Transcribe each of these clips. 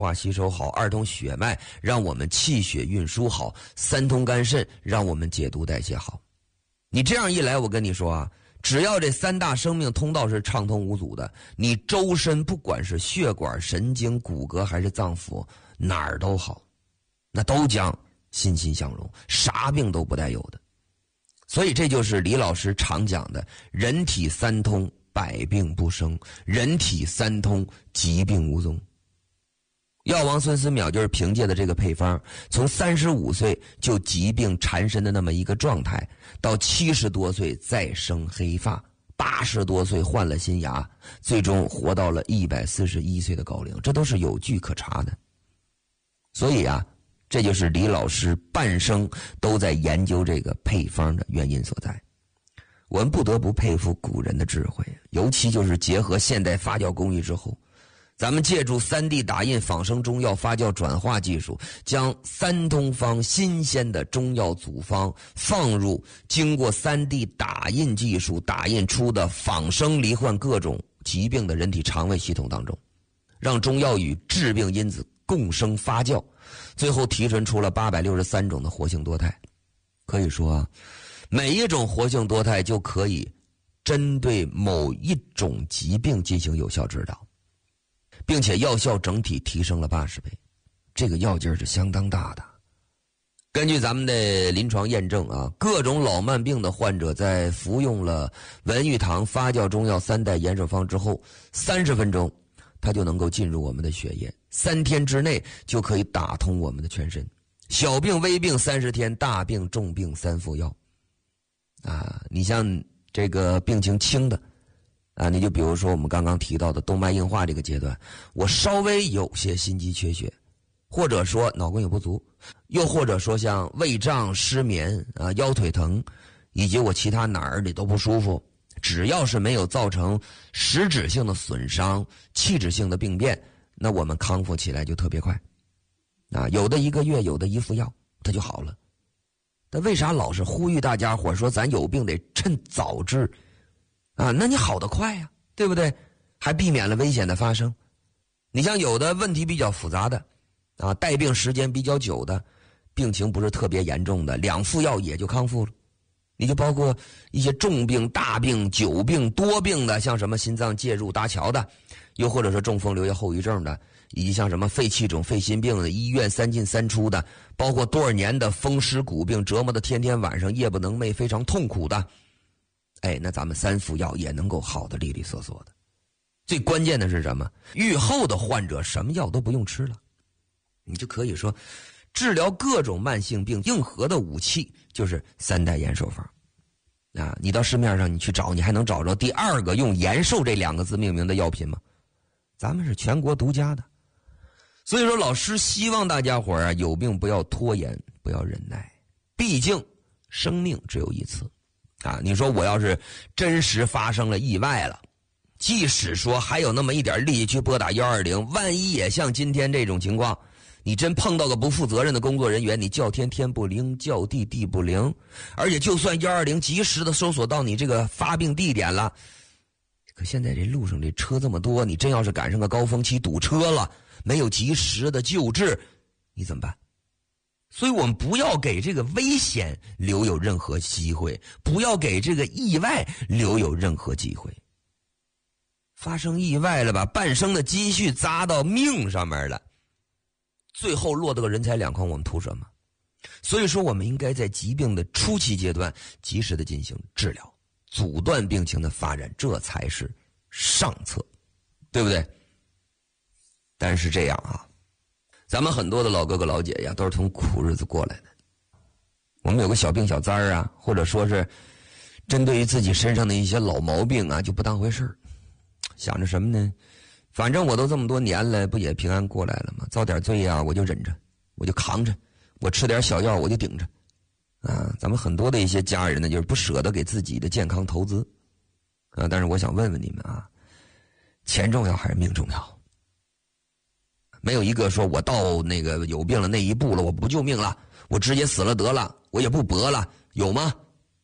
化吸收好，2通血脉让我们气血运输好，3通肝肾让我们解毒代谢好。你这样一来，我跟你说啊，只要这3大生命通道是畅通无阻的，你周身不管是血管、神经、骨骼还是脏腑，哪儿都好，那都将欣欣向荣，啥病都不带有的。所以这就是李老师常讲的人体3通，百病不生，人体3通，疾病无踪。药王孙思邈就是凭借的这个配方，从35岁就疾病缠身的那么一个状态，到70多岁再生黑发，80多岁换了新牙，最终活到了141岁的高龄，这都是有据可查的。所以啊，这就是李老师半生都在研究这个配方的原因所在。我们不得不佩服古人的智慧，尤其就是结合现代发酵工艺之后，咱们借助3D 打印仿生中药发酵转化技术，将3通方新鲜的中药组方放入经过3D 打印技术打印出的仿生罹患各种疾病的人体肠胃系统当中，让中药与致病因子共生发酵，最后提纯出了863种的活性多肽。可以说啊，每一种活性多肽就可以针对某一种疾病进行有效指导，并且药效整体提升了80倍，这个药劲儿是相当大的。根据咱们的临床验证啊，各种老慢病的患者在服用了文玉堂发酵中药3代延寿方之后，30分钟它就能够进入我们的血液，3天之内就可以打通我们的全身。小病微病30天，大病重病3服药。你像这个病情轻的你就比如说我们刚刚提到的动脉硬化这个阶段，我稍微有些心肌缺血，或者说脑供血不足，又或者说像胃胀、失眠腰腿疼，以及我其他哪儿里都不舒服，只要是没有造成实质性的损伤、器质性的病变，那我们康复起来就特别快。有的1个月，有的1服药它就好了。但为啥老是呼吁大家伙说咱有病得趁早治那你好得快呀，对不对？还避免了危险的发生。你像有的问题比较复杂的带病时间比较久的，病情不是特别严重的，2服药也就康复了。你就包括一些重病、大病、久病、多病的，像什么心脏介入搭桥的，又或者说中风留下后遗症的，以及像什么肺气肿、肺心病的，医院3进3出的，包括多少年的风湿骨病，折磨的天天晚上夜不能寐，非常痛苦的，那咱们3服药也能够好的利利索索的。最关键的是什么？愈后的患者什么药都不用吃了，你就可以说治疗各种慢性病硬核的武器就是3代延寿方你到市面上你去找，你还能找着第2个用延寿这2个字命名的药品吗？咱们是全国独家的。所以说老师希望大家伙有病不要拖延，不要忍耐，毕竟生命只有一次你说我要是真实发生了意外了，即使说还有那么一点力气去拨打120，万一也像今天这种情况，你真碰到个不负责任的工作人员，你叫天天不灵，叫地地不灵，而且就算120及时的搜索到你这个发病地点了，可现在这路上这车这么多，你真要是赶上个高峰期堵车了，没有及时的救治，你怎么办？所以我们不要给这个危险留有任何机会，不要给这个意外留有任何机会。发生意外了吧，半生的积蓄砸到命上面了，最后落得个人财两空，我们图什么？所以说我们应该在疾病的初期阶段及时的进行治疗，阻断病情的发展，这才是上策，对不对？但是这样咱们很多的老哥哥老姐姐都是从苦日子过来的，我们有个小病小灾或者说是针对于自己身上的一些老毛病就不当回事儿，想着什么呢？反正我都这么多年了，不也平安过来了吗？遭点罪我就忍着，我就扛着，我吃点小药我就顶着咱们很多的一些家人呢，就是不舍得给自己的健康投资但是我想问问你们钱重要还是命重要？没有一个说我到那个有病了那一步了，我不救命了，我直接死了得了，我也不搏了，有吗？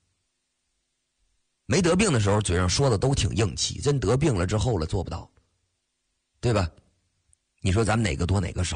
没得病的时候嘴上说的都挺硬气，真得病了之后了做不到，对吧？ 你说咱们哪个多哪个少？